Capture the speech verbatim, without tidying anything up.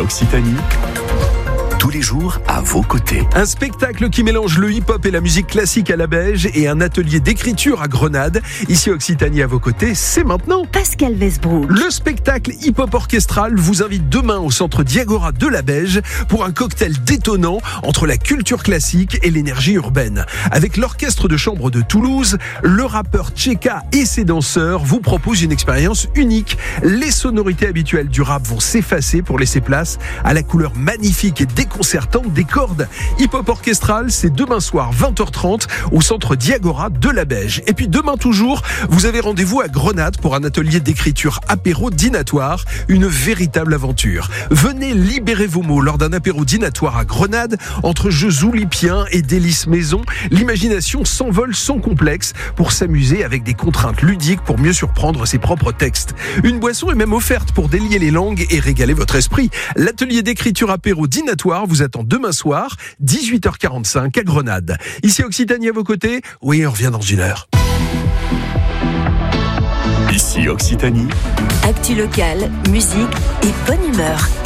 Occitanie, tous les jours à vos côtés. Un spectacle qui mélange le hip-hop et la musique classique à la Beige et un atelier d'écriture à Grenade. Ici Occitanie à vos côtés, c'est maintenant. Pascal Westbrook. Le spectacle hip-hop orchestral vous invite demain au centre Diagora de la Beige pour un cocktail détonnant entre la culture classique et l'énergie urbaine. Avec l'orchestre de chambre de Toulouse, le rappeur Tcheka et ses danseurs vous proposent une expérience unique. Les sonorités habituelles du rap vont s'effacer pour laisser place à la couleur magnifique et déconcertante des cordes. Hip-hop orchestral, c'est demain soir vingt heures trente au centre Diagora de la Beige. Et puis demain toujours, vous avez rendez-vous à Grenade pour un atelier d'écriture apéro dînatoire, une véritable aventure. Venez libérer vos mots lors d'un apéro dînatoire à Grenade, entre jeux oulipiens et délices maison. L'imagination s'envole sans complexe pour s'amuser avec des contraintes ludiques pour mieux surprendre ses propres textes. Une boisson est même offerte pour délier les langues et régaler votre esprit. L'atelier d'écriture apéro dînatoire vous attend demain soir, dix-huit heures quarante-cinq à Grenade. Ici Occitanie à vos côtés, oui, on revient dans une heure. Ici Occitanie, Actu locale, musique et bonne humeur.